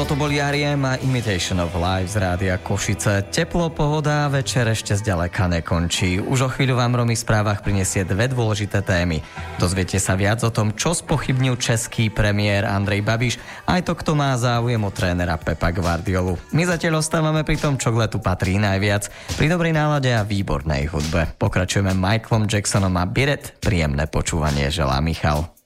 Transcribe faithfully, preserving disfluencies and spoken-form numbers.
Toto boli er í em a Imitation of Life z rádia Košice. Teplo, pohoda, večer ešte zďaleka nekončí. Už o chvíľu vám Romy v správach prinesie dve dôležité témy. Dozviete sa viac o tom, čo spochybnil český premiér Andrej Babiš, aj to, kto má záujem o trénera Pepa Guardiolu. My zatiaľ ostávame pri tom, čo k letu patrí najviac, pri dobrej nálade a výbornej hudbe. Pokračujeme Michaelom Jacksonom a Beat It. Príjemné počúvanie želá Michal.